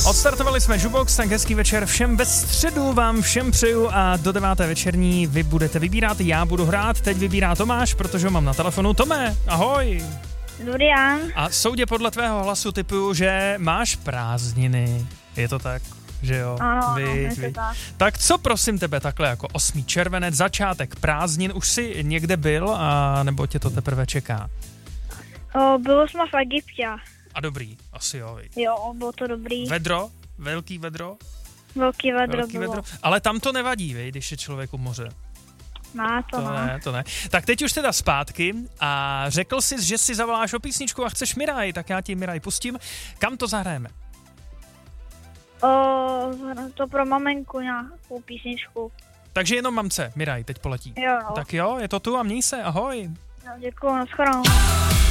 Odstartovali jsme Jukebox, tak hezký večer všem ve středu vám všem přeju a do 9. večerní vy budete vybírat, já budu hrát, teď vybírá Tomáš, protože ho mám na telefonu. Tome, ahoj. Dobrý den. A soudě podle tvého hlasu typuju, že máš prázdniny, je to tak? Že jo? Ano, tak. Tak co prosím tebe takhle jako 8. červenec, začátek prázdnin, už jsi někde byl a nebo tě to teprve čeká? Bylo jsme v Egyptě. A dobrý, asi jo. Jo, bylo to dobrý. Vedro? Velký vedro? Velký vedro. Ale tam to nevadí, když je člověk u moře. To ne. Tak teď už teda zpátky a řekl jsi, že si zavoláš o písničku a chceš Miraj, tak já ti Miraj pustím. Kam to zahrajeme? To pro maminku nějakou písničku. Takže jenom mamce, Miraj, teď poletí. Jo. Tak jo, je to tu a měj se, ahoj. Děkuju, nashledanou.